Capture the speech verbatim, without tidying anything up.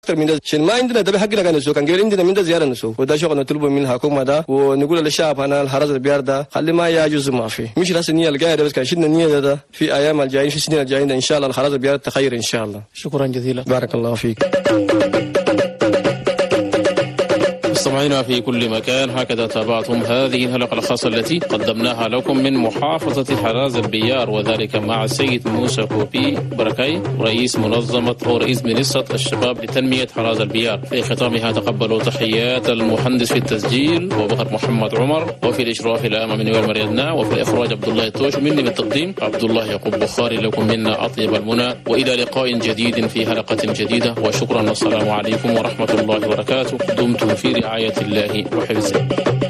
أكثر من ده عشان ما عندنا ده بحقنا كان نسوق كان غير عندنا من ده زيادة نسوق وده شغل نطلبه من الحكومة ده ونقول للشعب أنا الحرس البيار ده خلي ما يجوز ما في مش راس النية القاعدة بس كان شدنا النية ده, ده في أيام الجايين في السنين الجايين إن شاء الله الحرس البيار تخير إن شاء الله. شكرا جزيلا. بارك الله فيك. مستمعينا في كل مكان، هكذا تابعتم هذه الحلقة الخاصة التي قدمناها لكم من محافظة حراز البيار، وذلك مع السيد موسى كوبي بركاي رئيس منظمة أو رئيس منصة الشباب لتنمية حراز البيار. في ختامها تقبلوا تحيات المهندس في التسجيل وبكر محمد عمر، وفي الإشراف الأمام من نوير مريدنا، وفي الإخراج عبد الله التوش، ومني بالتقديم عبد الله يعقوب بخاري. لكم منا أطيب المنى، وإلى لقاء جديد في حلقة جديدة، وشكرا والسلام عليكم ورحمة الله وبركاته. دمتم في رعاية الله وحفظه.